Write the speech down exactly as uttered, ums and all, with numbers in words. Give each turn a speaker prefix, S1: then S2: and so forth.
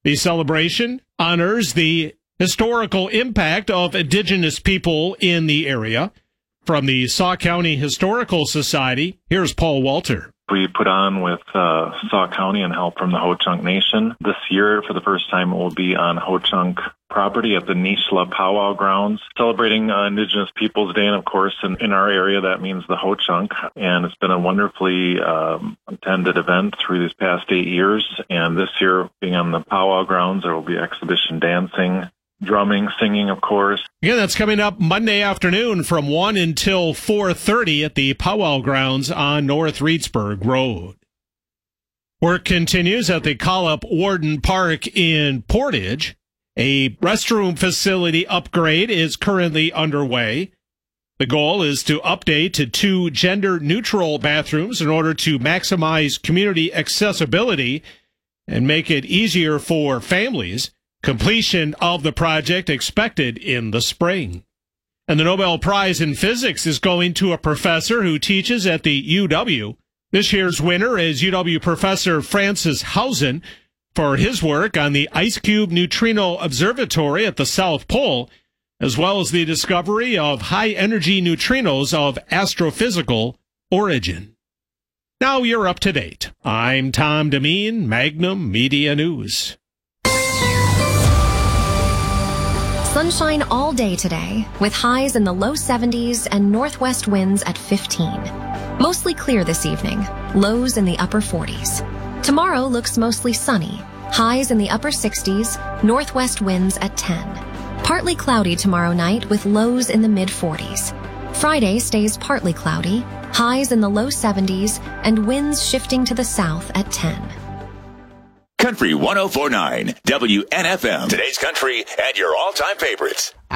S1: The celebration honors the historical impact of indigenous people in the area. From the Sauk County Historical Society, here's Paul Walter.
S2: We put on with uh, Sauk County and help from the Ho-Chunk Nation. This year, for the first time, it will be on Ho-Chunk property at the Nishla Powwow Grounds, celebrating uh, Indigenous Peoples Day. And of course, in, in our area, that means the Ho-Chunk. And it's been a wonderfully um, attended event through these past eight years. And this year, being on the Powwow Grounds, there will be exhibition dancing, drumming, singing, of course.
S1: Again, that's coming up Monday afternoon from one until four thirty at the Powwow Grounds on North Reedsburg Road. Work continues at the Collop Warden Park in Portage. A restroom facility upgrade is currently underway. The goal is to update to two gender-neutral bathrooms in order to maximize community accessibility and make it easier for families. Completion of the project expected in the spring. And the Nobel Prize in Physics is going to a professor who teaches at the U W. This year's winner is U W professor Francis Hausen for his work on the Ice Cube Neutrino Observatory at the South Pole, as well as the discovery of high-energy neutrinos of astrophysical origin. Now you're up to date. I'm Tom Demeen, Magnum Media News.
S3: Sunshine all day today, with highs in the low seventies and northwest winds at fifteen. Mostly clear this evening, lows in the upper forties. Tomorrow looks mostly sunny, highs in the upper sixties, northwest winds at ten. Partly cloudy tomorrow night with lows in the mid forties. Friday stays partly cloudy, highs in the low seventies, and winds shifting to the south at ten.
S4: Country one oh four point nine, W N F M. Today's country and your all-time favorites.